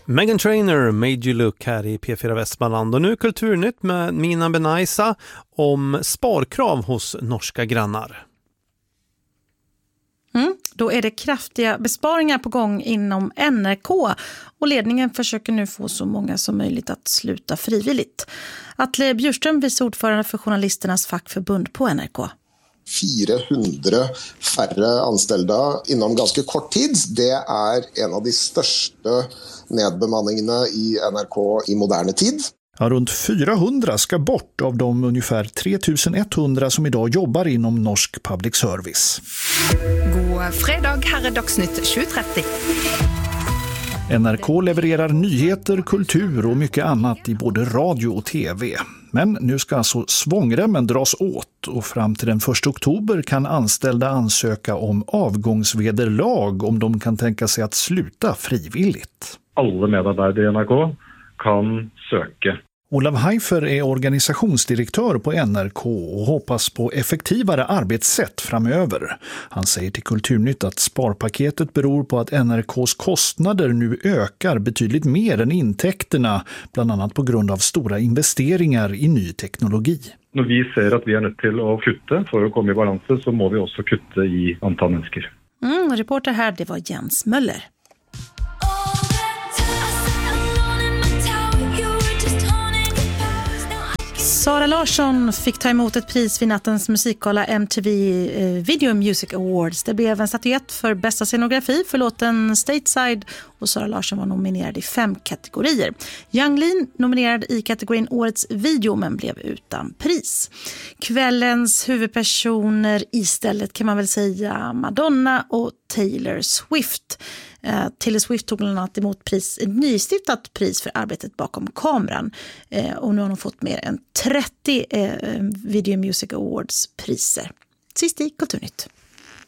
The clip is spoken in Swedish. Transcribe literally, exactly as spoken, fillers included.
Meghan Trainor, Made You Look här i P fyra Västmanland. Och nu Kulturnytt med Mina Benaisa om sparkrav hos norska grannar. Mm, då är det kraftiga besparingar på gång inom N R K och ledningen försöker nu få så många som möjligt att sluta frivilligt. Atle Bjurström, vice ordförande för journalisternas fackförbund på N R K. fyrahundra färre anställda inom ganska kort tid. Det är en av de största nedbemanningarna i N R K i modern tid. Ja, runt fyrahundra ska bort av de ungefär tre tusen etthundra som idag jobbar inom norsk public service. God fredag, här är Dagsnytt tjugo trettio. N R K levererar nyheter, kultur och mycket annat i både radio och tv. Men nu ska alltså svångremmen dras åt och fram till den första oktober kan anställda ansöka om avgångsvederlag om de kan tänka sig att sluta frivilligt. Alla medarbetare i N R K kan söka. Olav Heifer är organisationsdirektör på N R K och hoppas på effektivare arbetssätt framöver. Han säger till Kulturnytt att sparpaketet beror på att N R K:s kostnader nu ökar betydligt mer än intäkterna, bland annat på grund av stora investeringar i ny teknologi. När vi ser att vi är nödt till att kutta för att komma i balans så måste vi också kutta i antal människor. Mm, reporter här, det var Jens Möller. Sara Larsson fick ta emot ett pris vid nattens musikgala M T V Video Music Awards. Det blev en statyett för bästa scenografi för låten Stateside och Sara Larsson var nominerad i fem kategorier. Yung Lean nominerad i kategorin Årets video men blev utan pris. Kvällens huvudpersoner istället kan man väl säga Madonna och Taylor Swift. Uh, Taylor Swift tog bland annat emot pris, ett nystiftat pris för arbetet bakom kameran. Uh, och nu har hon fått mer än trettio uh, Video Music Awards priser. Sist i Kulturnytt.